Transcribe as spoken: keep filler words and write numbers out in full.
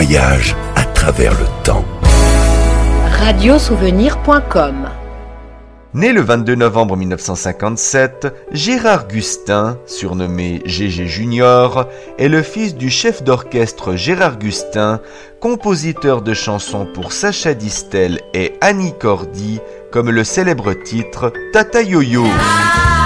voyage à travers le temps. radiosouvenir point com. Né le vingt-deux novembre mille neuf cent cinquante-sept, Gérard Gustin, surnommé Gégé Junior, est le fils du chef d'orchestre Gérard Gustin, compositeur de chansons pour Sacha Distel et Annie Cordy, comme le célèbre titre Tata Yo-Yo.